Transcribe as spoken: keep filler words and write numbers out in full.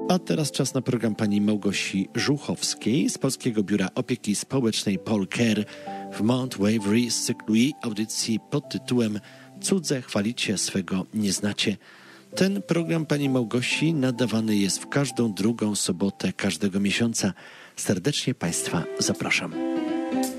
A teraz czas na program pani Małgosi Żuchowskiej z Polskiego Biura Opieki Społecznej Paul Care w Mount Waverly z cyklu jej audycji pod tytułem Cudze chwalicie, swego nie znacie. Ten program pani Małgosi nadawany jest w każdą drugą sobotę każdego miesiąca. Serdecznie państwa zapraszam.